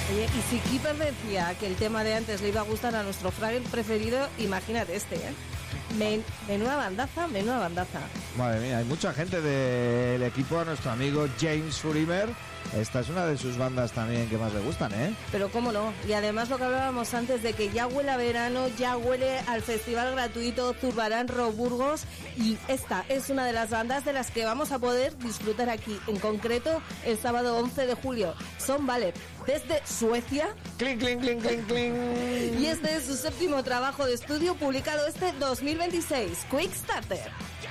Oye, y si Keeper decía que el tema de antes le iba a gustar a nuestro Fraggle preferido, imagínate este, ¿eh? Menuda bandaza. Madre mía, hay mucha gente del equipo, a nuestro amigo James Furimer. Esta es una de sus bandas también que más le gustan, ¿eh? Pero cómo no, y además lo que hablábamos antes de que ya huele a verano, ya huele al festival gratuito Zurbarán Roburgos, y esta es una de las bandas de las que vamos a poder disfrutar aquí, en concreto el sábado 11 de julio. Son Valep, desde Suecia. ¡Cling, cling, cling, cling, cling! Y este es su séptimo trabajo de estudio publicado este 2026, Quick Starter.